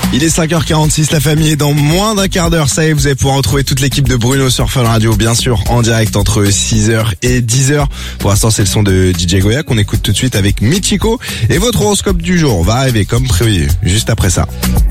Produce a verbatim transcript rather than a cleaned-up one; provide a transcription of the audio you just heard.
Il est cinq heures quarante-six, la famille est dans moins d'un quart d'heure. Ça y est, vous allez pouvoir retrouver toute l'équipe de Bruno sur Fun Radio, bien sûr, en direct entre six heures et dix heures. Pour l'instant, c'est le son de D J Goya qu'on écoute tout de suite avec Michiko. Et votre horoscope du jour va arriver comme prévu, juste après ça.